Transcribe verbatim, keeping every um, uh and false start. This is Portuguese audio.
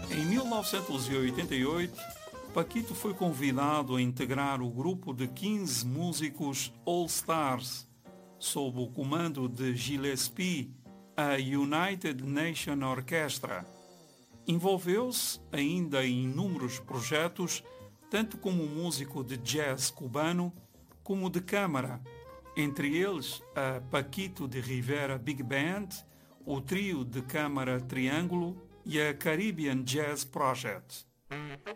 Em mil novecentos e oitenta e oito, Paquito foi convidado a integrar o grupo de quinze músicos All Stars, sob o comando de Gillespie, a United Nation Orchestra. Envolveu-se ainda em inúmeros projetos, tanto como músico de jazz cubano como de câmara, entre eles a Paquito de Rivera Big Band, o trio de câmara Triângulo e a Caribbean Jazz Project.